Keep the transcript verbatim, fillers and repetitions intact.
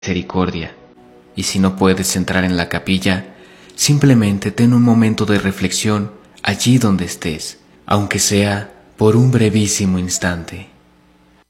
misericordia. Y si no puedes entrar en la capilla, simplemente ten un momento de reflexión allí donde estés, aunque sea por un brevísimo instante.